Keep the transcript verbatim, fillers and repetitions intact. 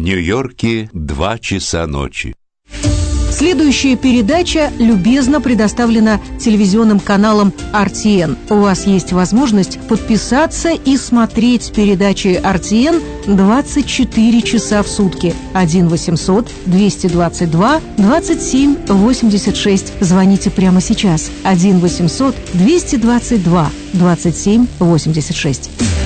Нью-Йорке два часа ночи. Следующая передача любезно предоставлена телевизионным каналом эр ти эн. У вас есть возможность подписаться и смотреть передачи эр ти эн двадцать четыре часа в сутки. один восемьсот двести двадцать два двадцать семь восемьдесят шесть. Звоните прямо сейчас. один восемьсот двести двадцать два двадцать семь восемьдесят шесть.